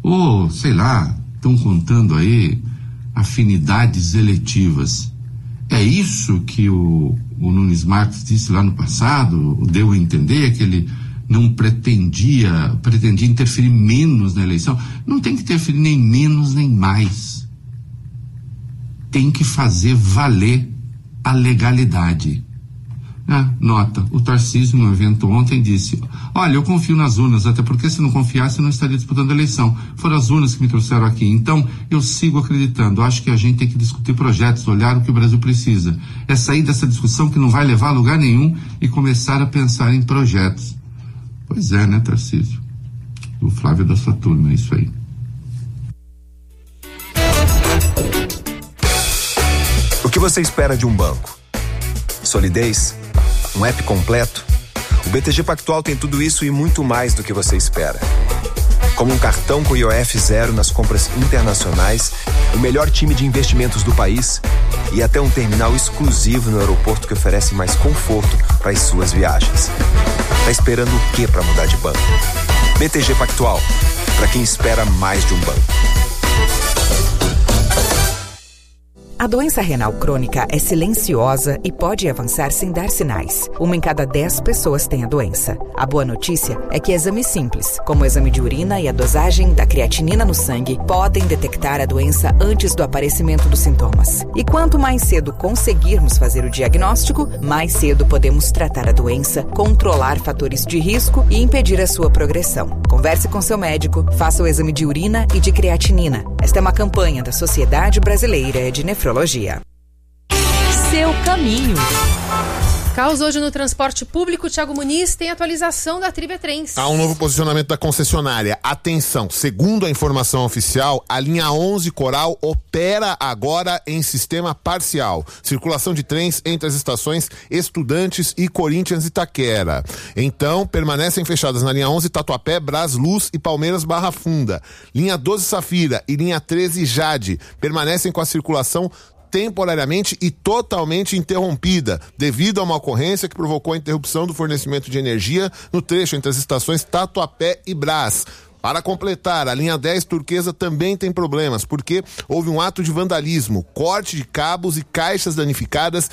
Ou, sei lá, estão contando aí afinidades eletivas. É isso que o Nunes Marques disse lá no passado, deu a entender que ele não pretendia interferir menos na eleição. Não tem que interferir nem menos nem mais. Tem que fazer valer a legalidade. Nota, o Tarcísio, no evento ontem, disse: olha, eu confio nas urnas, até porque se não confiasse eu não estaria disputando a eleição. Foram as urnas que me trouxeram aqui. Então, eu sigo acreditando. Acho que a gente tem que discutir projetos, olhar o que o Brasil precisa. É sair dessa discussão que não vai levar a lugar nenhum e começar a pensar em projetos. Pois é, né, Tarcísio? O Flávio é da sua turma, é isso aí. O que você espera de um banco? Solidez? Um app completo? O BTG Pactual tem tudo isso e muito mais do que você espera. Como um cartão com IOF zero nas compras internacionais, o melhor time de investimentos do país e até um terminal exclusivo no aeroporto que oferece mais conforto para as suas viagens. Tá esperando o quê para mudar de banco? BTG Pactual, para quem espera mais de um banco. A doença renal crônica é silenciosa e pode avançar sem dar sinais. 1 em cada 10 pessoas tem a doença. A boa notícia é que exames simples, como o exame de urina e a dosagem da creatinina no sangue, podem detectar a doença antes do aparecimento dos sintomas. E quanto mais cedo conseguirmos fazer o diagnóstico, mais cedo podemos tratar a doença, controlar fatores de risco e impedir a sua progressão. Converse com seu médico, faça o exame de urina e de creatinina. Esta é uma campanha da Sociedade Brasileira de Nefrologia. Seu caminho. Caos hoje no transporte público. Thiago Muniz, tem atualização da Tribia Trens. Há um novo posicionamento da concessionária. Atenção, segundo a informação oficial, a linha 11 Coral opera agora em sistema parcial. Circulação de trens entre as estações Estudantes e Corinthians Itaquera. Então, permanecem fechadas na linha 11 Tatuapé, Brás Luz e Palmeiras Barra Funda. Linha 12 Safira e linha 13 Jade permanecem com a circulação temporariamente e totalmente interrompida, devido a uma ocorrência que provocou a interrupção do fornecimento de energia no trecho entre as estações Tatuapé e Brás. Para completar, a linha 10 Turquesa também tem problemas, porque houve um ato de vandalismo, corte de cabos e caixas danificadas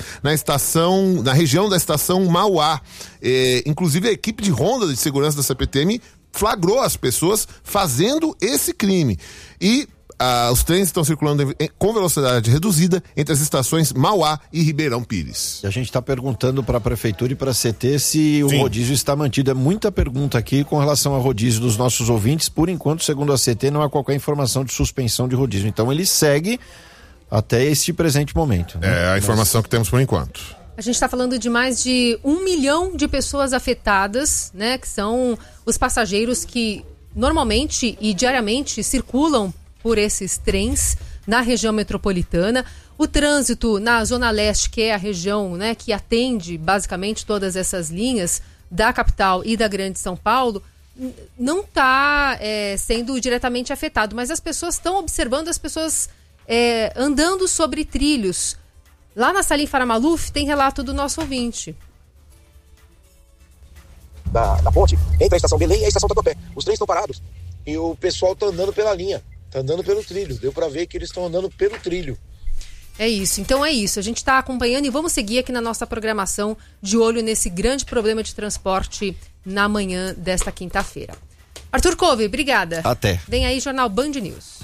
na região da estação Mauá. Inclusive a equipe de ronda de segurança da CPTM flagrou as pessoas fazendo esse crime. E os trens estão circulando com velocidade reduzida entre as estações Mauá e Ribeirão Pires. A gente está perguntando para a Prefeitura e para a CT se o rodízio está mantido. É muita pergunta aqui com relação ao rodízio dos nossos ouvintes. Por enquanto, segundo a CT, não há qualquer informação de suspensão de rodízio. Então ele segue até este presente momento, né? É a informação que temos por enquanto. A gente está falando de mais de 1 milhão de pessoas afetadas, né? Que são os passageiros que normalmente e diariamente circulam por esses trens na região metropolitana. O trânsito na Zona Leste, que é a região, né, que atende basicamente todas essas linhas da capital e da Grande São Paulo, não está sendo diretamente afetado, mas as pessoas estão observando as pessoas andando sobre trilhos. Lá na Salim Faramaluf tem relato do nosso ouvinte. Da ponte, entre a estação Belém e a estação Tatuapé. Os trens estão parados e o pessoal está andando pela linha. Tá andando pelo trilho, deu para ver que eles estão andando pelo trilho. É isso, então é isso. A gente está acompanhando e vamos seguir aqui na nossa programação de olho nesse grande problema de transporte na manhã desta quinta-feira. Arthur Couve, obrigada. Até. Vem aí, Jornal Band News.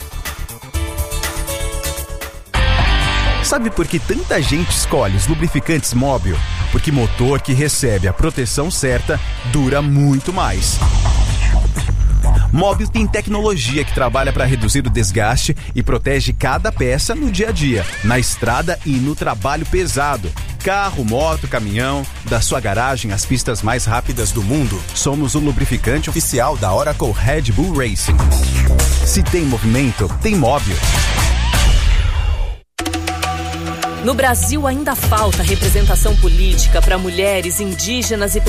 Sabe por que tanta gente escolhe os lubrificantes Móbil? Porque motor que recebe a proteção certa dura muito mais. Móbil tem tecnologia que trabalha para reduzir o desgaste e protege cada peça no dia a dia, na estrada e no trabalho pesado. Carro, moto, caminhão, da sua garagem às pistas mais rápidas do mundo. Somos o lubrificante oficial da Oracle Red Bull Racing. Se tem movimento, tem Móbil. No Brasil ainda falta representação política para mulheres, indígenas e